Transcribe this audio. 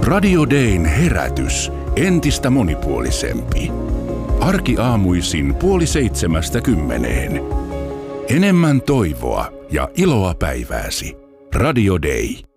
Radio Dayn herätys entistä monipuolisempi. Arkiaamuisin 6:30. Enemmän toivoa ja iloa päivääsi. Radio Day.